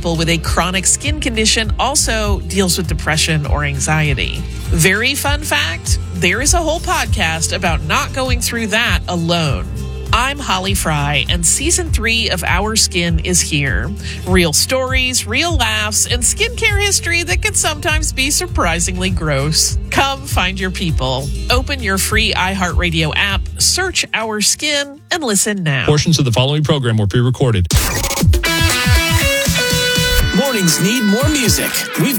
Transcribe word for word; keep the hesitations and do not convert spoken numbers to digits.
people with a chronic skin condition also deals with depression or anxiety. Very fun fact, there is a whole podcast about not going through that alone. I'm Holly Fry, and season three of Our Skin is here. Real stories, real laughs, and skincare history that can sometimes be surprisingly gross. Come find your people. Open your free iHeartRadio app, search Our Skin, and listen now. Portions of the following program were pre-recorded. Mornings need more music. We've